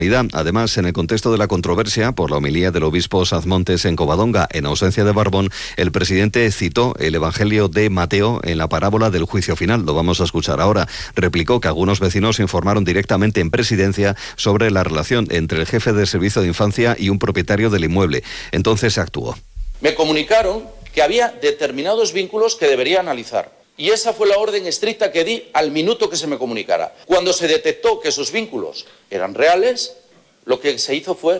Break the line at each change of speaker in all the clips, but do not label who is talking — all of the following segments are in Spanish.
Además, en el contexto de la controversia por la homilía del obispo Sazmontes en Covadonga, en ausencia de Barbón, el presidente citó el Evangelio de Mateo en la parábola del juicio final. Lo vamos a escuchar ahora. Replicó que algunos vecinos informaron directamente en presidencia sobre la relación entre el jefe de servicio de infancia y un propietario del inmueble. Entonces se actuó.
Me comunicaron que había determinados vínculos que debería analizar. Y esa fue la orden estricta que di al minuto que se me comunicara. Cuando se detectó que esos vínculos eran reales, lo que se hizo fue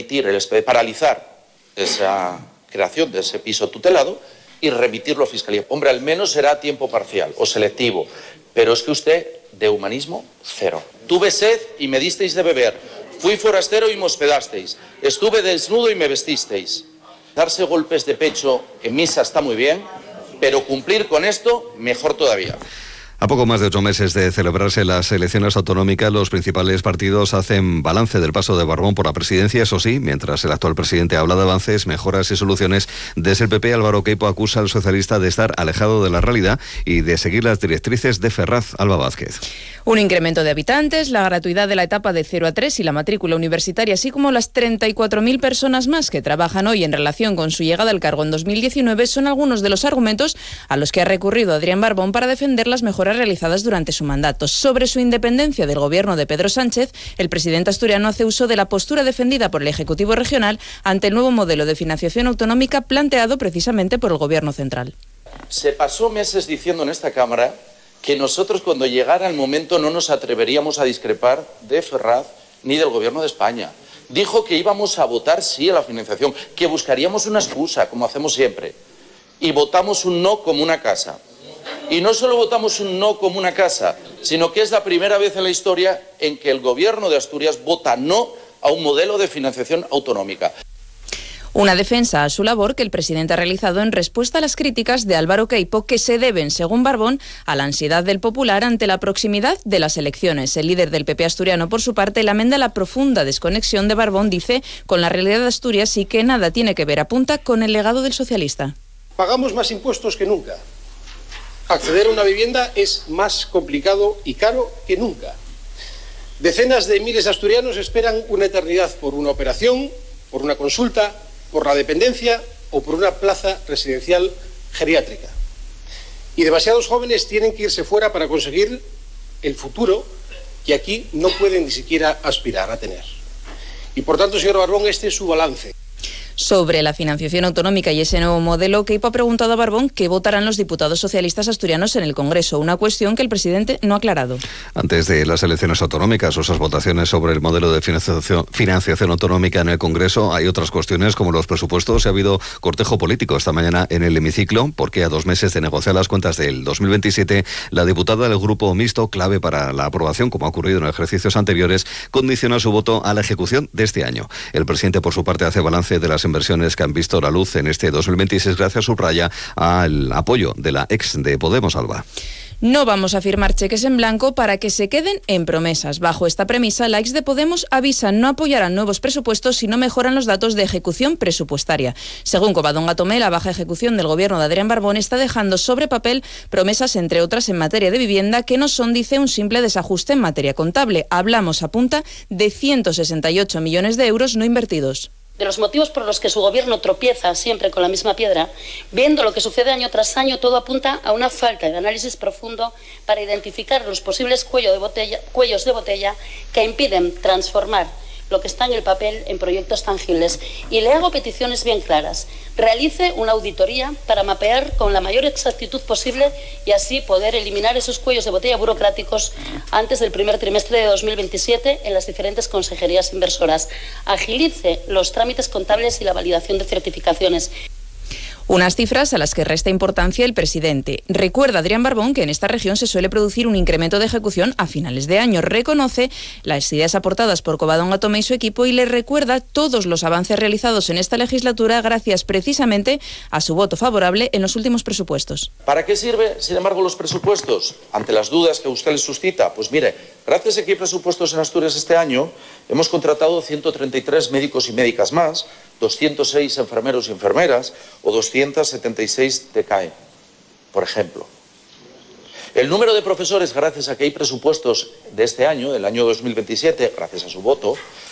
paralizar esa creación de ese piso tutelado y remitirlo a Fiscalía. Hombre, al menos será a tiempo parcial o selectivo, pero es que usted, de humanismo, cero. Tuve sed y me disteis de beber, fui forastero y me hospedasteis, estuve desnudo y me vestisteis. Darse golpes de pecho en misa está muy bien, pero cumplir con esto, mejor todavía.
A poco más de 8 meses de celebrarse las elecciones autonómicas, los principales partidos hacen balance del paso de Barbón por la presidencia. Eso sí, mientras el actual presidente habla de avances, mejoras y soluciones, desde el PP Álvaro Queipo acusa al socialista de estar alejado de la realidad y de seguir las directrices de Ferraz. Alba Vázquez.
Un incremento de habitantes, la gratuidad de la etapa de 0 a 3 y la matrícula universitaria, así como las 34.000 personas más que trabajan hoy en relación con su llegada al cargo en 2019, son algunos de los argumentos a los que ha recurrido Adrián Barbón para defender las mejoras realizadas durante su mandato. Sobre su independencia del gobierno de Pedro Sánchez, el presidente asturiano hace uso de la postura defendida por el Ejecutivo Regional ante el nuevo modelo de financiación autonómica planteado precisamente por el Gobierno central.
Se pasó meses diciendo en esta Cámara que nosotros, cuando llegara el momento, no nos atreveríamos a discrepar de Ferraz ni del Gobierno de España. Dijo que íbamos a votar sí a la financiación, que buscaríamos una excusa, como hacemos siempre. Y votamos un no como una casa. Y no solo votamos un no como una casa, sino que es la primera vez en la historia en que el Gobierno de Asturias vota no a un modelo de financiación autonómica.
Una defensa a su labor que el presidente ha realizado en respuesta a las críticas de Álvaro Queipo, que se deben, según Barbón, a la ansiedad del popular ante la proximidad de las elecciones. El líder del PP asturiano, por su parte, lamenta la profunda desconexión de Barbón, dice, con la realidad de Asturias y que nada tiene que ver, apunta, con el legado del socialista.
Pagamos más impuestos que nunca. Acceder a una vivienda es más complicado y caro que nunca. Decenas de miles de asturianos esperan una eternidad por una operación, por una consulta, por la dependencia o por una plaza residencial geriátrica. Y demasiados jóvenes tienen que irse fuera para conseguir el futuro que aquí no pueden ni siquiera aspirar a tener. Y por tanto, señor Barbón, este es su balance.
Sobre la financiación autonómica y ese nuevo modelo, Queipo ha preguntado a Barbón qué votarán los diputados socialistas asturianos en el Congreso, una cuestión que el presidente no ha aclarado.
Antes de las elecciones autonómicas o esas votaciones sobre el modelo de financiación autonómica en el Congreso, hay otras cuestiones como los presupuestos. Ha habido cortejo político esta mañana en el hemiciclo porque a 2 meses de negociar las cuentas del 2027, la diputada del Grupo Mixto, clave para la aprobación, como ha ocurrido en ejercicios anteriores, condiciona su voto a la ejecución de este año. El presidente, por su parte, hace balance de las inversiones que han visto la luz en este 2026 gracias, subraya, al apoyo de la ex de Podemos, Alba.
No vamos a firmar cheques en blanco para que se queden en promesas. Bajo esta premisa, la ex de Podemos avisa no apoyarán nuevos presupuestos si no mejoran los datos de ejecución presupuestaria. Según Covadonga Tomé, la baja ejecución del gobierno de Adrián Barbón está dejando sobre papel promesas, entre otras, en materia de vivienda, que no son, dice, un simple desajuste en materia contable. Hablamos, apunta, de 168 millones de euros no invertidos.
De los motivos por los que su gobierno tropieza siempre con la misma piedra, viendo lo que sucede año tras año, todo apunta a una falta de análisis profundo para identificar los posibles cuellos de botella que impiden transformar lo que está en el papel en proyectos tangibles. Y le hago peticiones bien claras. Realice una auditoría para mapear con la mayor exactitud posible y así poder eliminar esos cuellos de botella burocráticos antes del primer trimestre de 2027 en las diferentes consejerías inversoras. Agilice los trámites contables y la validación de certificaciones.
Unas cifras a las que resta importancia el presidente. Recuerda Adrián Barbón que en esta región se suele producir un incremento de ejecución a finales de año. Reconoce las ideas aportadas por Covadonga Tomé y su equipo y le recuerda todos los avances realizados en esta legislatura gracias precisamente a su voto favorable en los últimos presupuestos.
¿Para qué sirve, sin embargo, los presupuestos? Ante las dudas que usted les suscita, pues mire, gracias a que hay presupuestos en Asturias este año, hemos contratado 133 médicos y médicas más, 206 enfermeros y enfermeras o 276 TCAE, por ejemplo. El número de profesores, gracias a que hay presupuestos de este año, del año 2027, gracias a su voto,